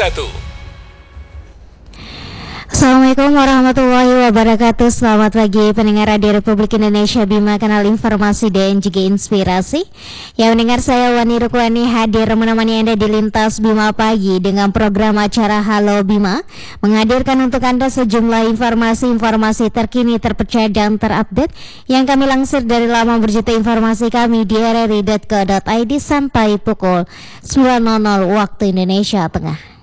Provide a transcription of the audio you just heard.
Assalamualaikum warahmatullahi wabarakatuh. Selamat pagi pendengar Radio Republik Indonesia Bima, kanal informasi dan juga inspirasi. Ya, mendengar saya Wani Rukwani hadir menemani Anda di Lintas Bima Pagi dengan program acara Halo Bima, menghadirkan untuk Anda sejumlah informasi terkini, terpercaya dan terupdate yang kami lansir dari laman berita informasi kami di rri.co.id sampai pukul 9.00 waktu Indonesia Tengah.